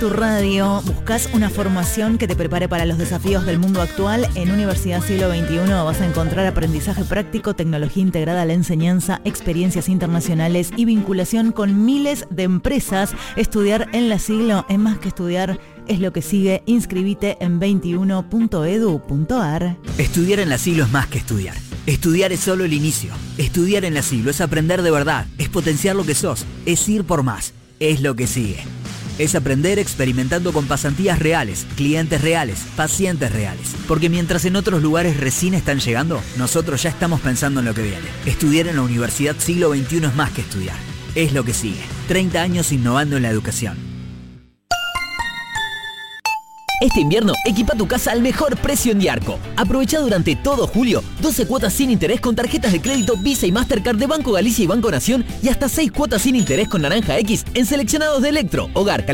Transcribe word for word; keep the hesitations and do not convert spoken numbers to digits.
tu radio, buscas una formación que te prepare para los desafíos del mundo actual. En Universidad Siglo veintiuno vas a encontrar aprendizaje práctico, tecnología integrada a la enseñanza, experiencias internacionales y vinculación con miles de empresas. Estudiar en la Siglo es más que estudiar, es lo que sigue. Inscribite en veintiuno punto edu punto ar. Estudiar en la Siglo es más que estudiar. Estudiar es solo el inicio. Estudiar en la Siglo es aprender de verdad, es potenciar lo que sos, es ir por más, es lo que sigue. Es aprender experimentando con pasantías reales, clientes reales, pacientes reales. Porque mientras en otros lugares recién están llegando, nosotros ya estamos pensando en lo que viene. Estudiar en la Universidad Siglo veintiuno es más que estudiar, es lo que sigue. treinta años innovando en la educación. Este invierno, equipa tu casa al mejor precio en Diarco. Aprovecha durante todo julio doce cuotas sin interés con tarjetas de crédito Visa y Mastercard de Banco Galicia y Banco Nación y hasta seis cuotas sin interés con Naranja X en seleccionados de electro, hogar,